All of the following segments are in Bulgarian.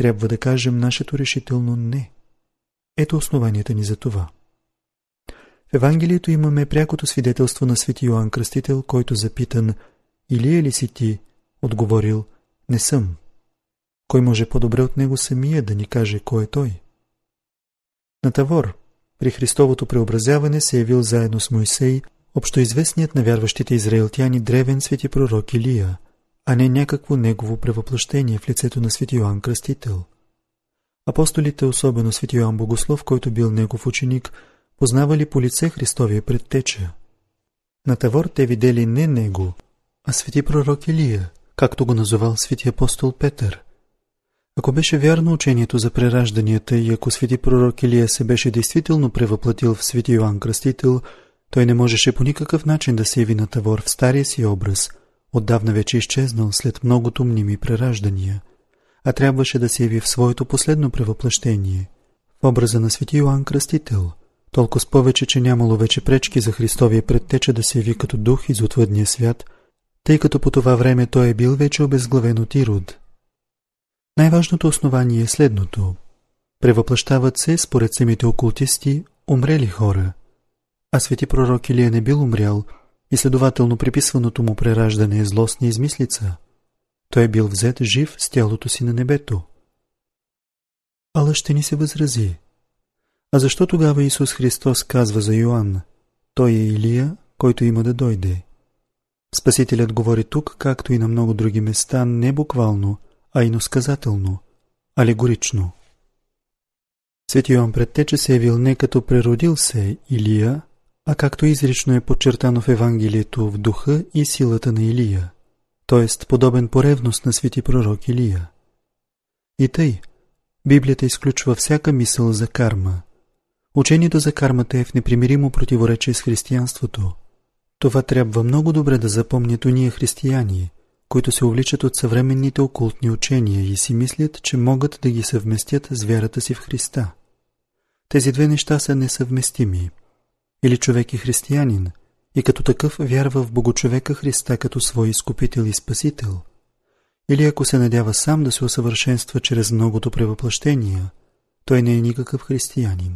трябва да кажем нашето решително не. Ето основанията ни за това. В Евангелието имаме прякото свидетелство на свети Йоан Кръстител, който запитан: Илия ли си ти? Отговорил: не съм. Кой може по-добре от него самия да ни каже кой е той? На Тавор, при Христовото преобразяване, се явил заедно с Мойсей общоизвестният на вярващите израелтяни древен свети пророк Илия, а не някакво негово превъплъщение в лицето на свети Йоан Кръстител. Апостолите, особено свети Йоан Богослов, който бил негов ученик, познавали по лице Христовия предтеча. На Тавор те видели не него, а свети пророк Илия, както го назовал свети апостол Петър. Ако беше вярно учението за преражданията и ако свети пророк Илия се беше действително превъплатил в свети Йоан Кръстител, той не можеше по никакъв начин да се яви на Тавор в стария си образ, отдавна вече изчезнал след многото мними прераждания, а трябваше да се яви в своето последно превъплъщение, в образа на свети Йоан Кръстител, толкова с повече, че нямало вече пречки за Христовия предтеча да се яви като дух из отвъдния свят, тъй като по това време той е бил вече обезглавен от Ирод. Най-важното основание е следното. Превъплъщават се, според самите окултисти, умрели хора, а свети пророк Илия не бил умрял и следователно приписваното му прераждане е злостна измислица. Той е бил взет жив с тялото си на небето. Ала ще ни се възрази: а защо тогава Исус Христос казва за Йоанн: той е Илия, който има да дойде? Спасителят говори тук, както и на много други места, не буквално, а иносказателно, алегорично. Свети Йоан Предтеча се явил не като преродил се Илия, а както изрично е подчертано в Евангелието, в духа и силата на Илия, т.е. подобен по ревност на свети пророк Илия. И тъй, Библията изключва всяка мисъл за карма. Учението за кармата е в непримиримо противоречие с християнството. Това трябва много добре да запомнят уния християни, които се увличат от съвременните окултни учения и си мислят, че могат да ги съвместят с вярата си в Христа. Тези две неща са несъвместими. Или човек е християнин и като такъв вярва в Богочовека Христа като свой изкупител и спасител, или ако се надява сам да се усъвършенства чрез многото превъплъщения, той не е никакъв християнин.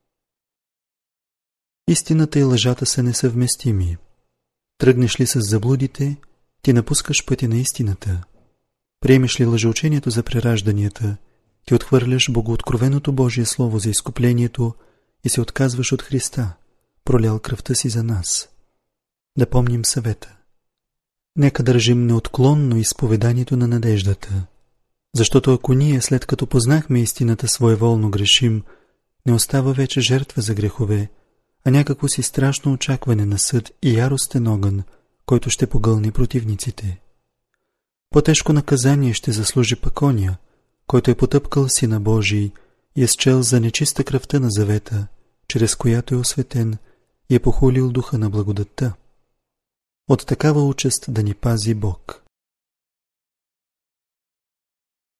Истината и лъжата са несъвместими. Тръгнеш ли с заблудите, ти напускаш пътя на истината. Приемеш ли лъжеучението за преражданията, ти отхвърляш богооткровеното Божие Слово за изкуплението и се отказваш от Христа, пролял кръвта си за нас. Да помним съвета. Нека държим неотклонно изповеданието на надеждата, защото ако ние, след като познахме истината, своеволно грешим, не остава вече жертва за грехове, а някакво си страшно очакване на съд и яростен огън, който ще погълне противниците. По-тежко наказание ще заслужи пък оня, който е потъпкал Сина Божий и е счел за нечиста кръвта на завета, чрез която е осветен и е похулил духа на благодатта. От такава участ да ни пази Бог.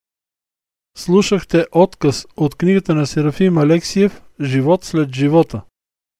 Слушахте отказ от книгата на Серафим Алексиев «Живот след живота».